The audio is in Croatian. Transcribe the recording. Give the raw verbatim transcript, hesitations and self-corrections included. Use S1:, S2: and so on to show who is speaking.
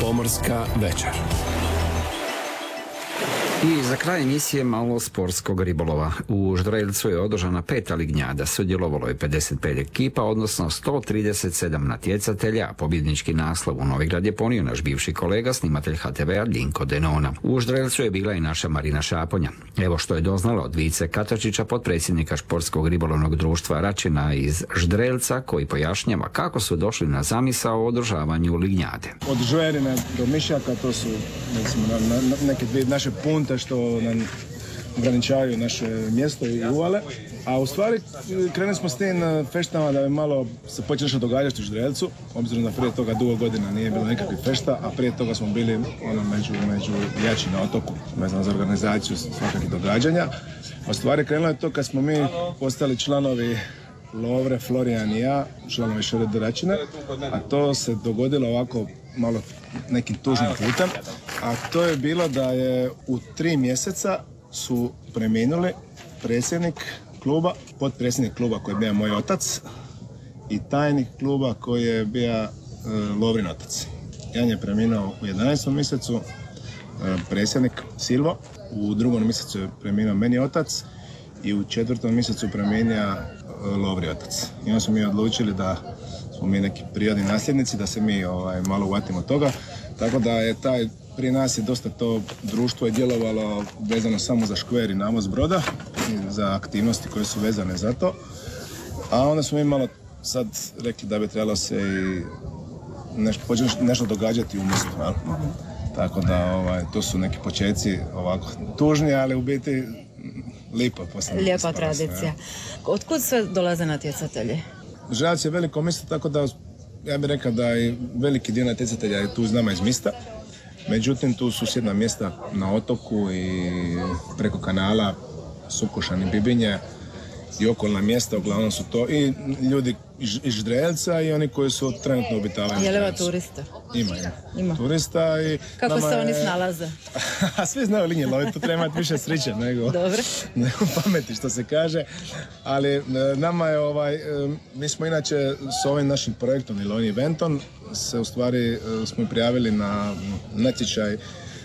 S1: Pomorska večer.
S2: I za kraj emisije malo sportskog ribolova. U Ždrelcu je održana peta lignjada, sudjelovalo je pedeset pet ekipa, odnosno sto trideset sedam natjecatelja, a pobjednički naslov u Novigrad je ponio naš bivši kolega, snimatelj ha te vea Dinko Denona. U Ždrelcu je bila i naša Marina Šaponja. Evo što je doznala od Vice Katarčića, potpredsjednika Športskog ribolovnog društva Račina iz Ždrelca, koji pojašnjava kako su došli na zamisao o održavanju lignjade.
S3: Od Žujerine do Mišjaka, to su recimo, na, na, neke dvije naše punte što nam ograničavaju naše mjesto i uvale. A u stvari krenuli smo s tim feštama da bi malo se počeli nešto događati u Ždrelcu, obzirom da prije toga dugo godina nije bilo nikakvih fešta, a prije toga smo bili ono, među, među jači na otoku, vezano za organizaciju svakakih događanja. A u stvari krenulo je to kad smo mi postali članovi Lovre, Florijan i ja, članovi š er de Račine, a to se dogodilo ovako malo nekim tužnim putem, a to je bilo da je u tri mjeseca su preminuli predsjednik kluba, potpredsjednik kluba koji je bio moj otac i tajnik kluba koji je bio e, Lovrin otac. Jan je preminuo u jedanaestom mjesecu, e, predsjednik Silvo, u drugom mjesecu je preminuo meni otac i u četvrtom mjesecu preminuo e, Lovri otac. I onda smo mi odlučili da smo mi neki prirodni nasljednici, da se mi ovaj, malo uvatimo toga, tako da je taj prije nas je dosta to društvo je djelovalo vezano samo za škver i navoz broda i za aktivnosti koje su vezane za to. A onda smo mi malo sad rekli da bi trebalo se i nešto, početi nešto događati u mjestu. Mm-hmm. Tako da ovaj, to su neki početci ovako tužni, ali u biti lipa posljednja.
S4: Lijepa tradicija. Otkud sve dolaze natjecatelji?
S3: Ždrelac je veliko mjesto, tako da ja bih rekao da i veliki dio natjecatelja je tu s nama iz mjesta. Međutim, tu susjedna mjesta na otoku i preko kanala Sukošan i Bibinje i okolna mjesta, uglavnom su to i ljudi iz Ždrelca i oni koji su trenutno obitavaju.
S4: Je li ima turista?
S3: Ima, ima.
S4: Ima.
S3: Turista i...
S4: Kako se
S3: je...
S4: oni snalaze?
S3: Svi znaju linije loviti, tu treba imati više sreće nego, nego pameti, što se kaže. Ali nama je ovaj, mi smo inače s ovim našim projektom ili ovim eventom se u stvari smo prijavili na natječaj